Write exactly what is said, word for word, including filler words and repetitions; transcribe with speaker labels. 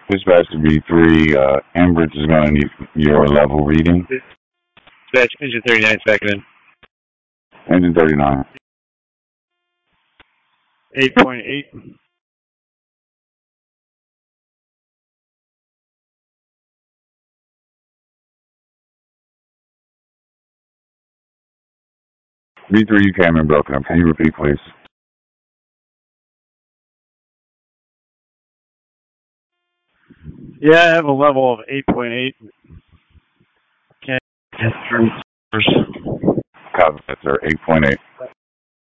Speaker 1: Dispatch to B three, uh, Ambridge is going to need your level reading.
Speaker 2: Dispatch, engine thirty-nine, second in.
Speaker 1: Engine thirty-nine.
Speaker 2: eight point eight.
Speaker 1: B three, you came in broken up. Can you repeat, please?
Speaker 2: Yeah, I have a level of eight point eight. Can't.
Speaker 1: Copy that, sir. eight point eight.